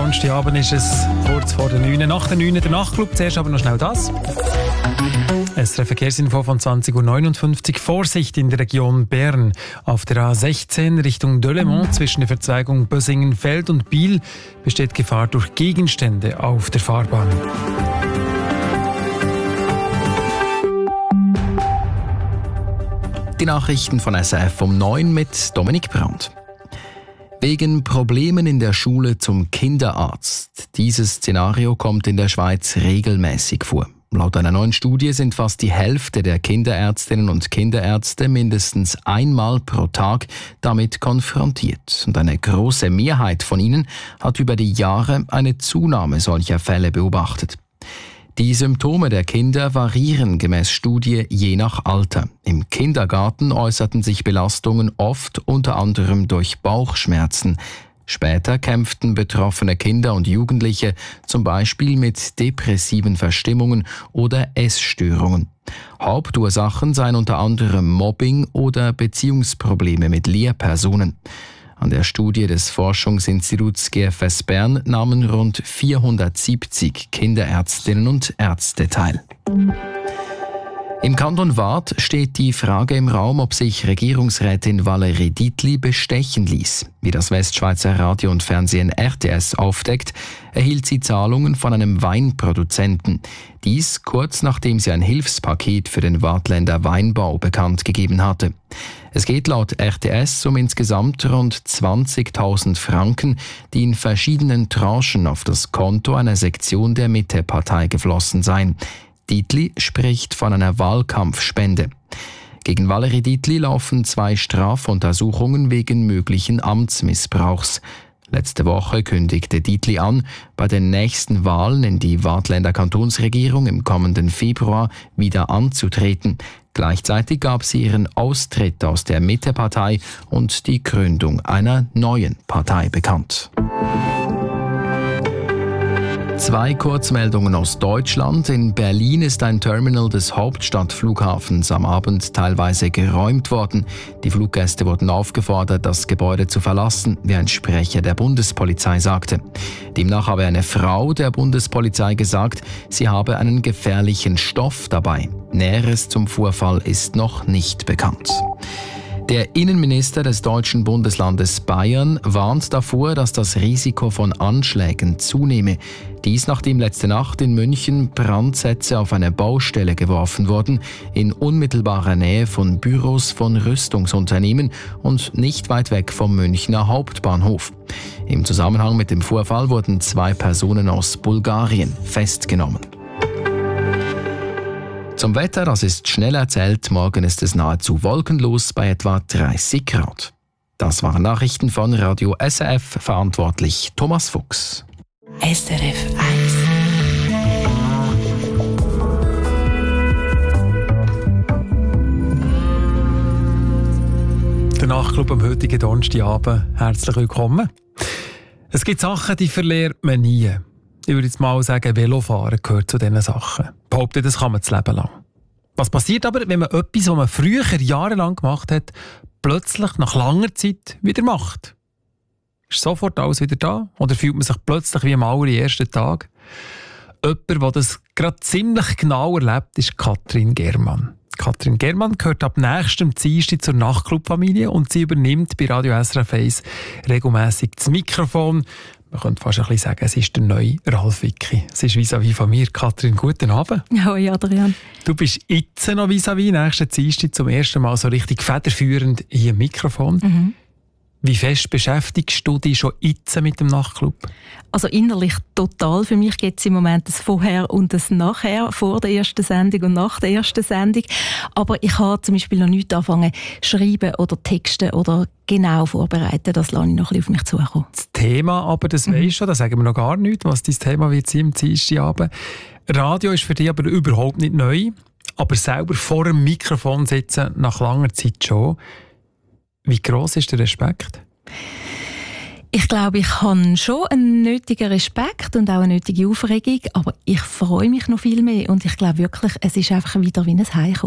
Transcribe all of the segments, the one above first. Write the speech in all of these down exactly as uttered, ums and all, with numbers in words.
Donnerstagabend ist es kurz vor der neun. Nach der neun der Nachtclub. Zuerst aber noch schnell das. Es ist eine Verkehrsinfo von zwanzig Uhr neunundfünfzig. Vorsicht in der Region Bern. Auf der A sechzehn Richtung Delémont zwischen der Verzweigung Bösingen-Feld und Biel besteht Gefahr durch Gegenstände auf der Fahrbahn. Die Nachrichten von S R F um neun mit Dominik Brandt. Wegen Problemen in der Schule zum Kinderarzt. Dieses Szenario kommt in der Schweiz regelmäßig vor. Laut einer neuen Studie sind fast die Hälfte der Kinderärztinnen und Kinderärzte mindestens einmal pro Tag damit konfrontiert. Und eine große Mehrheit von ihnen hat über die Jahre eine Zunahme solcher Fälle beobachtet. Die Symptome der Kinder variieren gemäß Studie je nach Alter. Im Kindergarten äußerten sich Belastungen oft unter anderem durch Bauchschmerzen. Später kämpften betroffene Kinder und Jugendliche zum Beispiel mit depressiven Verstimmungen oder Essstörungen. Hauptursachen seien unter anderem Mobbing oder Beziehungsprobleme mit Lehrpersonen. An der Studie des Forschungsinstituts G F S Bern nahmen rund vierhundertsiebzig Kinderärztinnen und Ärzte teil. Im Kanton Waadt steht die Frage im Raum, ob sich Regierungsrätin Valérie Dietli bestechen ließ. Wie das Westschweizer Radio und Fernsehen R T S aufdeckt, erhielt sie Zahlungen von einem Weinproduzenten. Dies kurz nachdem sie ein Hilfspaket für den Waadtländer Weinbau bekannt gegeben hatte. Es geht laut R T S um insgesamt rund zwanzigtausend Franken, die in verschiedenen Tranchen auf das Konto einer Sektion der Mitte-Partei geflossen seien. Dietli spricht von einer Wahlkampfspende. Gegen Valérie Dietli laufen zwei Strafuntersuchungen wegen möglichen Amtsmissbrauchs. Letzte Woche kündigte Dietli an, bei den nächsten Wahlen in die Waadtländer Kantonsregierung im kommenden Februar wieder anzutreten. Gleichzeitig gab sie ihren Austritt aus der Mitte-Partei und die Gründung einer neuen Partei bekannt. Zwei Kurzmeldungen aus Deutschland. In Berlin ist ein Terminal des Hauptstadtflughafens am Abend teilweise geräumt worden. Die Fluggäste wurden aufgefordert, das Gebäude zu verlassen, wie ein Sprecher der Bundespolizei sagte. Demnach habe eine Frau der Bundespolizei gesagt, sie habe einen gefährlichen Stoff dabei. Näheres zum Vorfall ist noch nicht bekannt. Der Innenminister des deutschen Bundeslandes Bayern warnt davor, dass das Risiko von Anschlägen zunehme. Dies nachdem letzte Nacht in München Brandsätze auf eine Baustelle geworfen wurden, in unmittelbarer Nähe von Büros von Rüstungsunternehmen und nicht weit weg vom Münchner Hauptbahnhof. Im Zusammenhang mit dem Vorfall wurden zwei Personen aus Bulgarien festgenommen. Zum Wetter, das ist schnell erzählt. Morgen ist es nahezu wolkenlos bei etwa dreißig Grad. Das waren Nachrichten von Radio S R F, verantwortlich Thomas Fuchs. S R F eins. Der Nachtclub am heutigen Donnerstagabend. Herzlich willkommen. Es gibt Sachen, die verliert man nie. Ich würde jetzt mal sagen, Velofahren gehört zu diesen Sachen. Ich behaupte, das kann man das Leben lang. Was passiert aber, wenn man etwas, was man früher jahrelang gemacht hat, plötzlich nach langer Zeit wieder macht? Ist sofort alles wieder da? Oder fühlt man sich plötzlich wie am allerersten Tag? Jemand, der das gerade ziemlich genau erlebt, ist Katrin Germann. Katrin Germann gehört ab nächstem Dienstag zur Nachtclub-Familie und sie übernimmt bei Radio S R F eins regelmässig das Mikrofon. Man könnte fast ein bisschen sagen, es ist der neue Ralf Wicki. Es ist vis-à-vis von mir. Katrin, guten Abend. Hoi Adrian. Du bist jetzt noch vis-à-vis, nächsten Dienstag zum ersten Mal so richtig federführend hier im Mikrofon. Mhm. Wie fest beschäftigst du dich schon jetzt mit dem Nachtclub? Also innerlich total. Für mich gibt es im Moment das Vorher und das Nachher, vor der ersten Sendung und nach der ersten Sendung. Aber ich habe zum Beispiel noch nicht angefangen schreiben oder texten oder genau vorbereiten. Das lasse ich noch ein bisschen auf mich zukommen. Das Thema aber, das mhm. weisst du schon, da sagen wir noch gar nichts, was dein Thema wird sein am Dienstagabend. Radio ist für dich aber überhaupt nicht neu, aber selber vor dem Mikrofon sitzen, nach langer Zeit schon. Wie gross ist der Respekt? Ich glaube, ich habe schon einen nötigen Respekt und auch eine nötige Aufregung, aber ich freue mich noch viel mehr und ich glaube wirklich, es ist einfach wieder wie ein Heimkommen.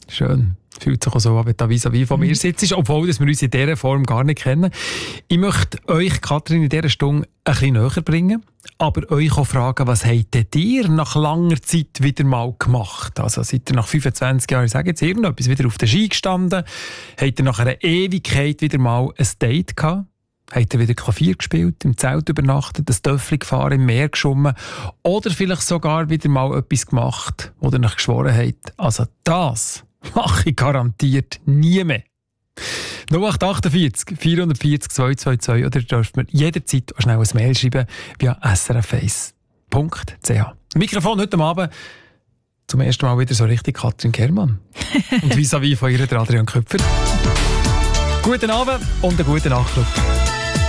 Schön. Fühlt sich auch so an, wenn du vis-à-vis von mir sitzt, obwohl wir uns in dieser Form gar nicht kennen. Ich möchte euch, Kathrin, in dieser Stunde ein bisschen näher bringen, aber euch auch fragen, was habt ihr nach langer Zeit wieder mal gemacht? Also seid ihr nach fünfundzwanzig Jahren, ich sage jetzt irgendetwas, wieder auf der Ski gestanden? Habt ihr nach einer Ewigkeit wieder mal ein Date gehabt? Habt ihr wieder Klavier gespielt, im Zelt übernachtet, ein Töffel gefahren, im Meer geschwommen oder vielleicht sogar wieder mal etwas gemacht, wo ihr euch geschworen habt? Also das mache ich garantiert nie mehr. null acht achtundvierzig vierhundertvierzig zweihundertzweiundzwanzig oder ihr dürft mir jederzeit schnell ein Mail schreiben via s r f eins punkt c h. Mikrofon heute Abend zum ersten Mal wieder so richtig Kathrin Kehrmann. Und vis-à-vis von ihr Adrian Köpfer. Guten Abend und einen guten Nachtclub.